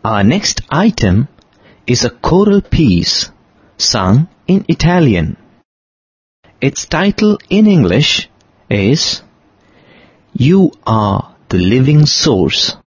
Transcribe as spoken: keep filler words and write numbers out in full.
Our next item is a choral piece sung in Italian. Its title in English is You Are the Living Source.